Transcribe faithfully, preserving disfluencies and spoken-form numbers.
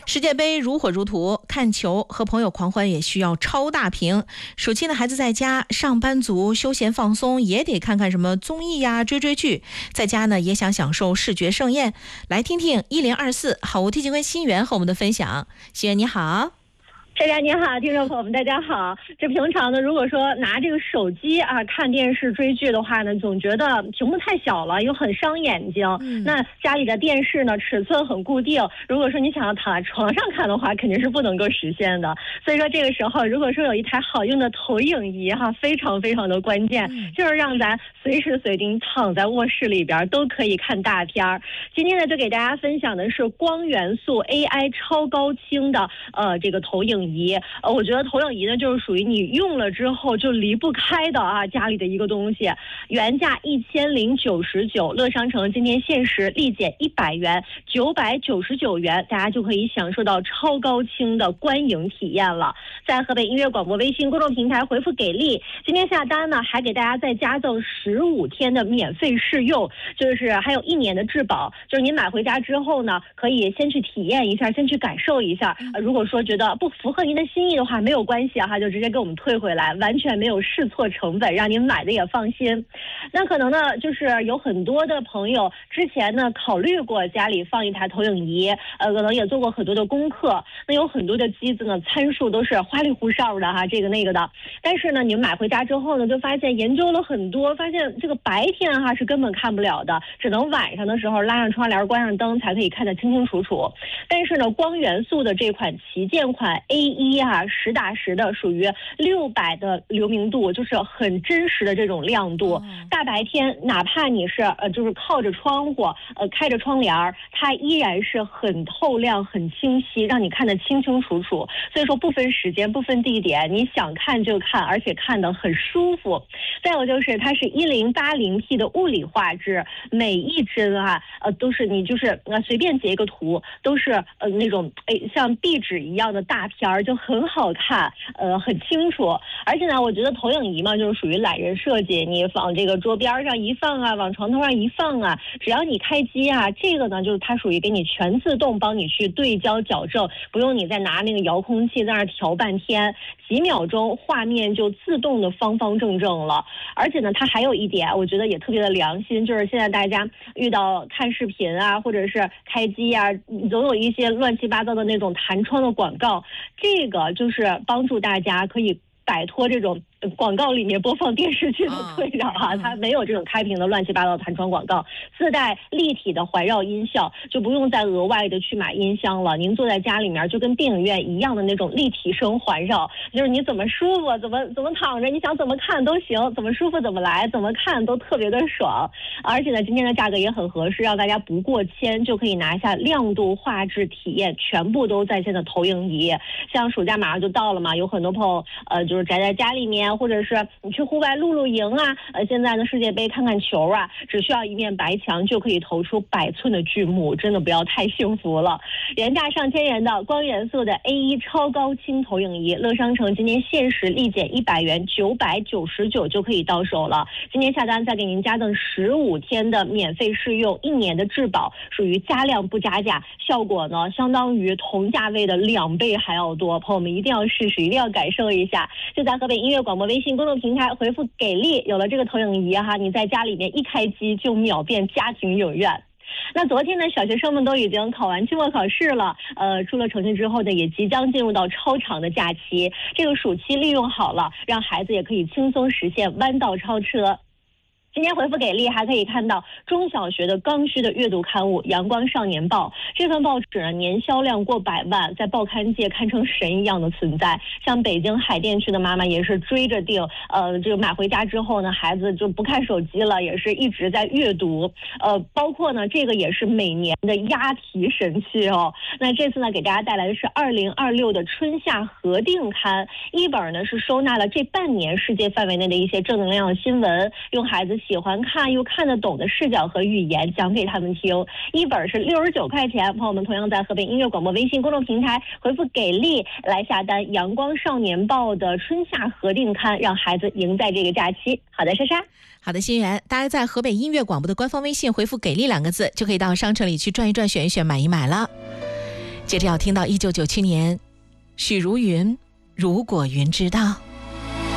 世界杯如火如荼，看球和朋友狂欢也需要超大屏。暑期的孩子在家，上班族休闲放松也得看看什么综艺呀、追追剧。在家呢也想享受视觉盛宴。来听听一零二四好物推荐官心源和我们的分享。心源你好。 大家你好，听众朋友们大家好。这平常呢，如果说拿这个手机啊看电视追剧的话呢，总觉得屏幕太小了，又很伤眼睛。嗯、那家里的电视呢，尺寸很固定，如果说你想要躺在床上看的话，肯定是不能够实现的。所以说这个时候，如果说有一台好用的投影仪哈，非常非常的关键，嗯、就是让咱随时随地躺在卧室里边都可以看大片儿。今天呢，就给大家分享的是光元素 A I 超高清的呃这个投影仪。仪，呃，我觉得投影仪呢，就是属于你用了之后就离不开的啊，家里的一个东西。原价一千零九十九，乐商城今天限时立减一百元，九百九十九元，大家就可以享受到超高清的观影体验了。在河北音乐广播微信公众平台回复给力，今天下单呢，还给大家再加赠十五天的免费试用，就是还有一年的质保。就是您买回家之后呢，可以先去体验一下，先去感受一下。呃、如果说觉得不符合您的心意的话，没有关系啊，就直接给我们退回来，完全没有试错成本，让您买的也放心。那可能呢，就是有很多的朋友之前呢考虑过家里放一台投影仪，呃，可能也做过很多的功课。那有很多的机子呢，参数都是花里胡哨的哈，这个那个的。但是呢，你们买回家之后呢，就发现研究了很多，发现这个白天哈是根本看不了的，只能晚上的时候拉上窗帘、关上灯才可以看得清清楚楚。但是呢，光元素的这款旗舰款 A 一啊，实打实的属于六百的流明度，就是很真实的这种亮度。嗯、大白天，哪怕你是呃，就是靠着窗户，呃，开着窗帘，它依然是很透亮、很清晰，让你看得清清楚楚。所以说，不分时间、不分地点，你想看就看，而且看得很舒服。再有就是，它是一零八零 P 的物理画质，每一帧啊，呃，都是你就是呃随便截一个图，都是呃那种哎像壁纸一样的大片儿，就很好看，呃，很清楚。而且呢，我觉得投影仪嘛，就是属于懒人设计，你往这个桌边上一放啊，往床头上一放啊，只要你开机啊，这个呢就是它属于给你全自动帮你去对焦矫正，不用你再拿那个遥控器在那儿调半天，几秒钟画面就自动的方方正正了。而且呢，它还有一点，我觉得也特别的良心，就是现在大家遇到看视频啊，或者是开机啊，总有一些乱七八糟的那种弹窗的广告，这个就是帮助大家可以摆脱这种广告里面播放电视剧的困扰啊，它没有这种开屏的乱七八糟的弹窗广告，自带立体的环绕音效，就不用再额外的去买音箱了。您坐在家里面就跟电影院一样的那种立体声环绕，就是你怎么舒服怎么怎么躺着，你想怎么看都行，怎么舒服怎么来，怎么看都特别的爽。而且呢，今天的价格也很合适，让大家不过千就可以拿下亮度、画质、体验全部都在线的投影仪。像暑假马上就到了嘛，有很多朋友呃就是宅在家里面，或者是你去户外露露营啊，呃，现在的世界杯看看球啊，只需要一面白墙就可以投出百寸的巨幕，真的不要太幸福了。原价上千元的光元素的 A 一 超高清投影仪，乐商城今天限时立减一百元，九百九十九就可以到手了。今天下单再给您加赠十五天的免费试用，一年的质保，属于加量不加价，效果呢相当于同价位的两倍还要多。朋友们一定要试试，一定要感受一下。就在河北音乐广播微信公众平台回复给力，有了这个投影仪哈，你在家里面一开机就秒变家庭影院。那昨天呢，小学生们都已经考完期末考试了，呃，出了成绩之后呢，也即将进入到超长的假期。这个暑期利用好了，让孩子也可以轻松实现弯道超车。今天回复给力还可以看到中小学的刚需的阅读刊物《阳光少年报》，这份报纸呢年销量过百万，在报刊界堪称神一样的存在。像北京海淀区的妈妈也是追着订，呃，这个买回家之后呢，孩子就不看手机了，也是一直在阅读。呃，包括呢这个也是每年的押题神器哦。那这次呢给大家带来的是二零二六的春夏合订刊，一本呢是收纳了这半年世界范围内的一些正能量的新闻，用孩子喜欢看又看得懂的视角和语言讲给他们听。一本是六十九块钱，朋友们同样在河北音乐广播微信公众平台回复给力来下单《阳光少年报》的春夏合订刊，让孩子赢在这个假期。好的，莎莎。 好的，心源，大家在河北音乐广播的官方微信回复给力两个字，就可以到商城里去转一转，选一选，买一买了。 接着要听到一九九七年许茹芸《如果云知道》。